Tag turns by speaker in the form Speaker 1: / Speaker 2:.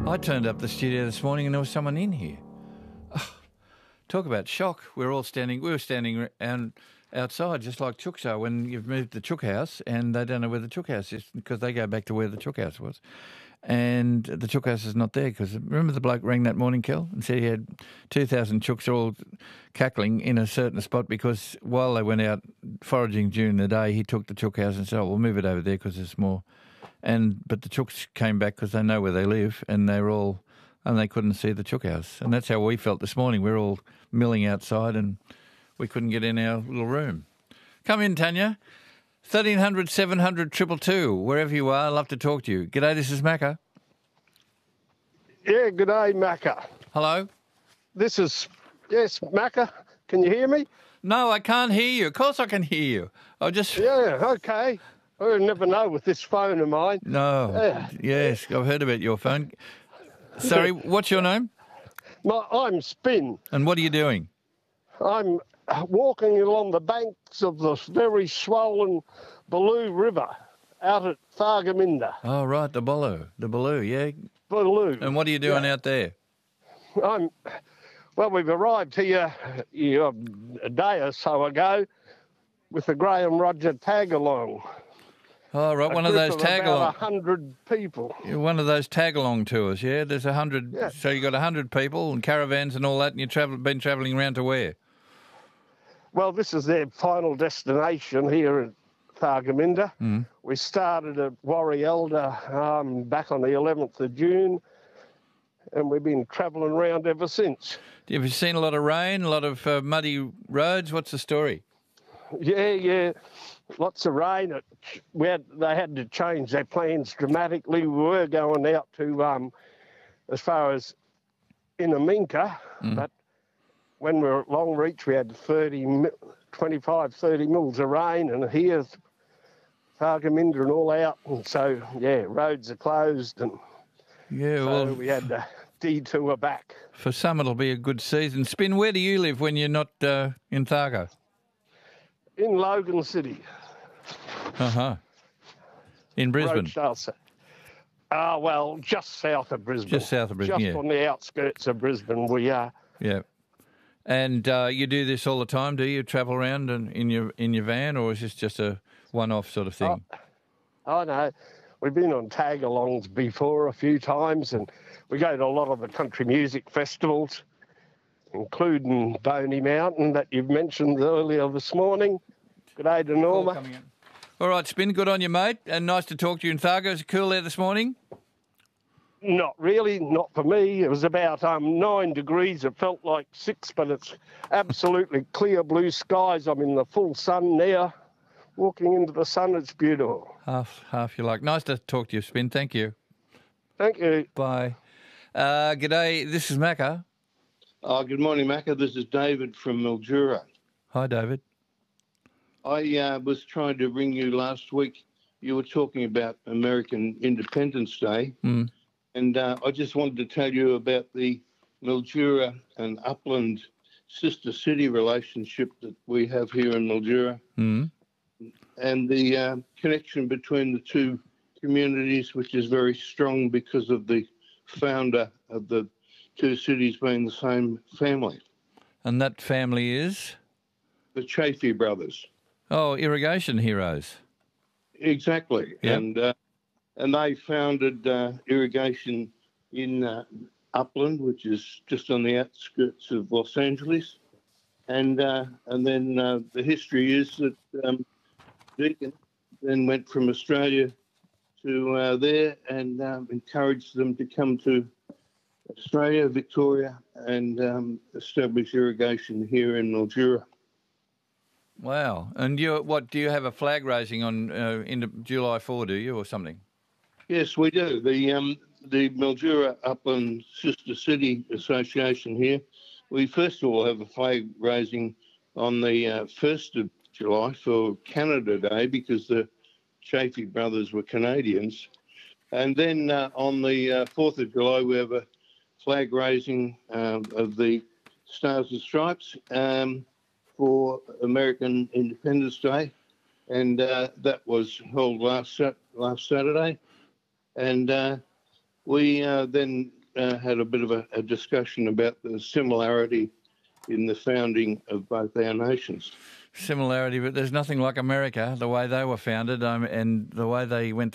Speaker 1: I turned up the studio this morning and there was someone in here. Talk about shock. We were standing outside just like chooks are when you've moved the chook house and they don't know where the chook house is because they go back to where the chook house was. And the chook house is not there because remember the bloke rang that morning, Kel, and said he had 2,000 chooks all cackling in a certain spot because while they went out foraging during the day, he took the chook house and said, we'll move it over there because there's more. But the chooks came back because they know where they live and they couldn't see the chook house. And that's how we felt this morning. We're all milling outside and we couldn't get in our little room. Come in, Tanya. 1300 700 222, wherever you are, I'd love to talk to you. G'day, this is Macca.
Speaker 2: Yeah, g'day, Macca.
Speaker 1: Hello?
Speaker 2: Yes, Macca. Can you hear me?
Speaker 1: No, I can't hear you. Of course I can hear you.
Speaker 2: Yeah, okay. I never know with this phone of mine.
Speaker 1: No. Yes, I've heard about your phone. Sorry, what's your name?
Speaker 2: I'm Spin.
Speaker 1: And what are you doing?
Speaker 2: I'm walking along the banks of the very swollen Baloo River out at Thargomindah.
Speaker 1: Oh, right, the Baloo, yeah.
Speaker 2: Baloo.
Speaker 1: And what are you doing out there?
Speaker 2: We've arrived here a day or so ago with the Graham Roger tag-along.
Speaker 1: Oh, right, one of those tag-along.
Speaker 2: About 100 people.
Speaker 1: One of those tag-along tours, yeah? There's 100, yeah. So you got 100 people and caravans and all that, and you've been travelling around to where?
Speaker 2: Well, this is their final destination here at Thargomindah.
Speaker 1: Mm.
Speaker 2: We started at Warri Elder back on the 11th of June, and we've been travelling around ever since.
Speaker 1: Have you seen a lot of rain, a lot of muddy roads? What's the story?
Speaker 2: Yeah. Lots of rain. They had to change their plans dramatically. We were going out to as far as Inaminka, but when we were at Longreach, we had 25, 30 mils of rain, and here, Thargomindah and all out. And so, roads are closed, and we had to detour back.
Speaker 1: For some, it'll be a good season. Spin, where do you live when you're not in Thargo?
Speaker 2: In Logan City.
Speaker 1: In Brisbane?
Speaker 2: Just south of Brisbane.
Speaker 1: Just south of Brisbane,
Speaker 2: Just on the outskirts of Brisbane we are.
Speaker 1: Yeah. And you do this all the time, do you? Travel around in your van, or is this just a one-off sort of thing?
Speaker 2: Oh, no. We've been on tag-alongs before a few times, and we go to a lot of the country music festivals, including Boney Mountain that you've mentioned earlier this morning. Good day to Norma.
Speaker 1: All right, Spin, good on you, mate, and nice to talk to you in Thargo. Is it cool there this morning?
Speaker 2: Not really, not for me. It was about 9 degrees. It felt like 6, but it's absolutely clear blue skies. I'm in the full sun now. Walking into the sun, it's beautiful.
Speaker 1: Half you like. Nice to talk to you, Spin. Thank you.
Speaker 2: Thank you.
Speaker 1: Bye. G'day, this is Macca.
Speaker 3: Good morning, Macca. This is David from Mildura.
Speaker 1: Hi, David.
Speaker 3: I was trying to ring you last week. You were talking about American Independence Day.
Speaker 1: Mm.
Speaker 3: And I just wanted to tell you about the Mildura and Upland sister city relationship that we have here in Mildura.
Speaker 1: Mm.
Speaker 3: And the connection between the two communities, which is very strong because of the founder of the two cities being the same family.
Speaker 1: And that family is?
Speaker 3: The Chaffee brothers.
Speaker 1: Oh, irrigation heroes.
Speaker 3: Exactly. Yep. And they founded irrigation in Upland, which is just on the outskirts of Los Angeles. And then the history is that Deakin then went from Australia to there and encouraged them to come to Australia, Victoria, and establish irrigation here in Mildura.
Speaker 1: Wow. And do you have a flag raising on in July 4, do you, or something?
Speaker 3: Yes, we do. The Mildura Upland Sister City Association here, we first of all have a flag raising on the 1st of July for Canada Day because the Chaffee brothers were Canadians. And then on the 4th of July, we have a flag raising of the Stars and Stripes for American Independence Day. And that was held last Saturday. And We then had a bit of a discussion about the similarity in the founding of both our nations.
Speaker 1: Similarity, but there's nothing like America, the way they were founded and the way they went